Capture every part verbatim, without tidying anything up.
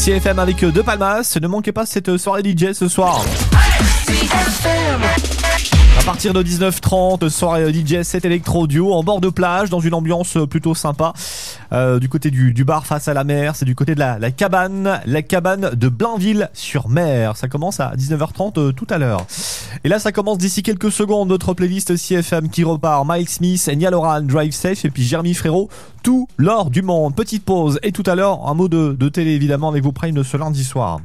C F M avec De Palmas. Ne manquez pas cette soirée D J ce soir. À partir de dix-neuf heures trente, soirée D J set électro duo en bord de plage dans une ambiance plutôt sympa. Euh, du côté du, du bar face à la mer, c'est du côté de la, la cabane, la cabane de Blainville-sur-Mer. Ça commence à dix-neuf heures trente euh, tout à l'heure. Et là, ça commence d'ici quelques secondes. Notre playlist C F M qui repart. Miles Smith, Nia Loran, Drive Safe et puis Jérémy Frérot. Tout l'or du monde. Petite pause. Et tout à l'heure, un mot de, de télé évidemment avec vos primes de ce lundi soir.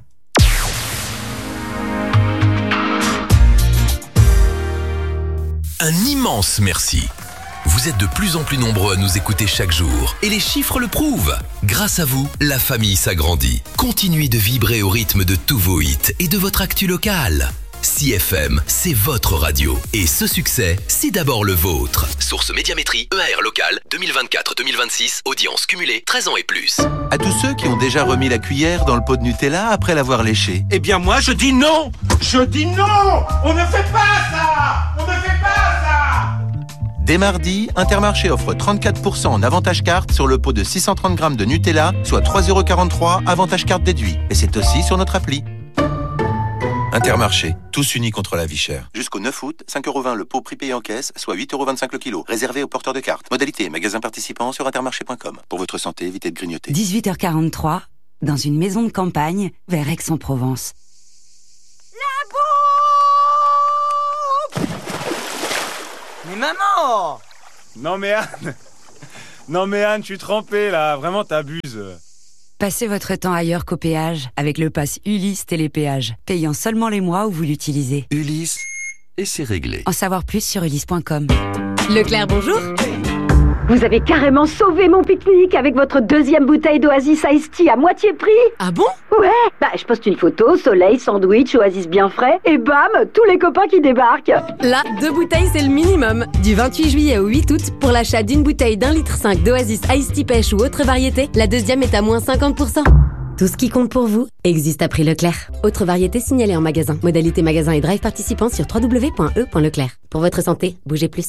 Un immense merci. Vous êtes de plus en plus nombreux à nous écouter chaque jour et les chiffres le prouvent. Grâce à vous, la famille s'agrandit. Continuez de vibrer au rythme de tous vos hits et de votre actu locale. C F M, c'est votre radio. Et ce succès, c'est d'abord le vôtre. Source Médiamétrie, E A R local, deux mille vingt-quatre deux mille vingt-six, audience cumulée, treize ans et plus. À tous ceux qui ont déjà remis la cuillère dans le pot de Nutella après l'avoir léché. Eh bien moi, je dis non. Je dis non. On ne fait pas ça. On ne fait pas ça. Dès mardi, Intermarché offre trente-quatre pour cent en avantage carte sur le pot de six cent trente grammes de Nutella, soit trois euros quarante-trois, avantage carte déduit. Et c'est aussi sur notre appli. Intermarché, tous unis contre la vie chère. Jusqu'au neuf août, cinq euros vingt le pot prix payé en caisse, soit huit euros vingt-cinq le kilo. Réservé aux porteurs de cartes. Modalité, magasin participant sur intermarché point com. Pour votre santé, évitez de grignoter. dix-huit heures quarante-trois, dans une maison de campagne, vers Aix-en-Provence. La bombe! Mais maman! Non mais Anne Non mais Anne, je suis trempé là, vraiment t'abuses. Passez votre temps ailleurs qu'au péage avec le pass Ulysse Télépéage, payant seulement les mois où vous l'utilisez. Ulysse, et c'est réglé. En savoir plus sur ulysse point com. Leclerc, bonjour. Vous avez carrément sauvé mon pique-nique avec votre deuxième bouteille d'Oasis Ice Tea à moitié prix. Ah bon? Ouais, bah je poste une photo, soleil, sandwich, Oasis bien frais, et bam, tous les copains qui débarquent. Là, deux bouteilles c'est le minimum. Du vingt-huit juillet au huit août, pour l'achat d'une bouteille d'un litre cinq d'Oasis Ice Tea pêche ou autre variété, la deuxième est à moins cinquante pour cent. Tout ce qui compte pour vous existe à prix Leclerc. Autre variété signalée en magasin. Modalité magasin et drive participant sur w w w point e point leclerc. Pour votre santé, bougez plus.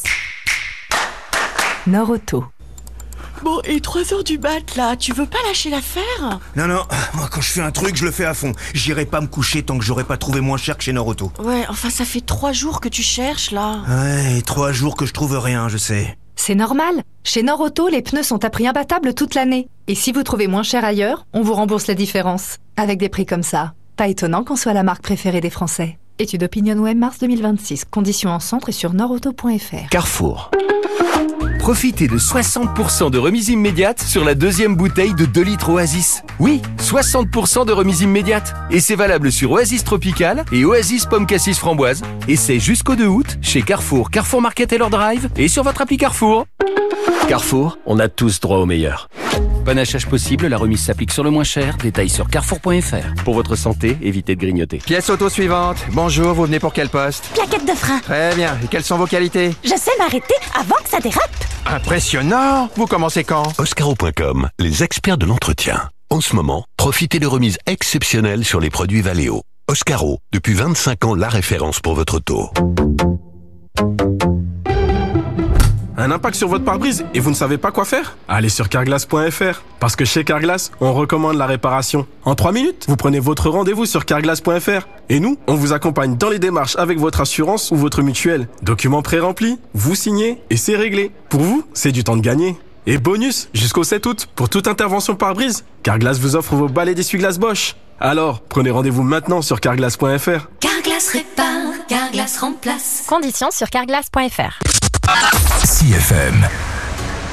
Norauto. Bon, et trois heures du mat, là, tu veux pas lâcher l'affaire? Non, non, moi quand je fais un truc, je le fais à fond. J'irai pas me coucher tant que j'aurai pas trouvé moins cher que chez Norauto. Ouais, enfin ça fait trois jours que tu cherches, là. Ouais, trois jours que je trouve rien, je sais. C'est normal. Chez Norauto, les pneus sont à prix imbattable toute l'année. Et si vous trouvez moins cher ailleurs, on vous rembourse la différence. Avec des prix comme ça, pas étonnant qu'on soit la marque préférée des Français. Étude OpinionWay mars deux mille vingt-six. Conditions en centre et sur norauto point f r. Carrefour. Profitez de soixante pour cent de remise immédiate sur la deuxième bouteille de deux litres Oasis. Oui, soixante pour cent de remise immédiate. Et c'est valable sur Oasis Tropical et Oasis Pomme Cassis Framboise. Et c'est jusqu'au deux août chez Carrefour, Carrefour Market et leur Drive et sur votre appli Carrefour. Carrefour, on a tous droit au meilleur. Panachage possible, la remise s'applique sur le moins cher. Détails sur carrefour point f r. Pour votre santé, évitez de grignoter. Pièce auto suivante. Bonjour, vous venez pour quel poste? Plaquette de frein. Très bien. Et quelles sont vos qualités? Je sais m'arrêter avant que ça dérape. Impressionnant. Vous commencez quand? Oscaro point com, les experts de l'entretien. En ce moment, profitez de remises exceptionnelles sur les produits Valeo. Oscaro, depuis vingt-cinq ans, la référence pour votre auto. Un impact sur votre pare-brise et vous ne savez pas quoi faire? Allez sur carglass point f r. Parce que chez Carglass, on recommande la réparation. En trois minutes, vous prenez votre rendez-vous sur carglass point f r. Et nous, on vous accompagne dans les démarches avec votre assurance ou votre mutuelle. Documents pré-remplis, vous signez et c'est réglé. Pour vous, c'est du temps de gagner. Et bonus, jusqu'au sept août, pour toute intervention pare-brise, Carglass vous offre vos balais d'essuie-glace Bosch. Alors, prenez rendez-vous maintenant sur carglass point f r. Carglass répare, Carglass remplace. Conditions sur carglass point f r. C F M.